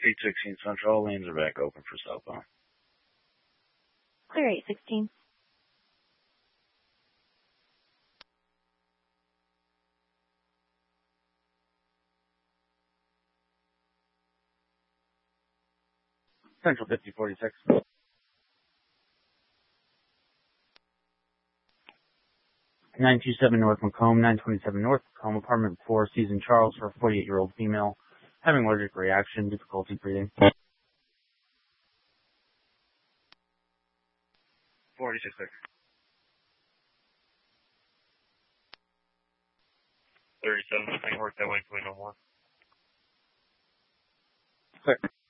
816 Central, all lanes are back open for southbound. Clear 816. Central 5046. 927 North Macomb, 927 North Macomb, apartment 4, Season Charles for a 48-year-old female, having allergic reaction, difficulty breathing. 46 seconds. 37, I can work that way for no more. Clear.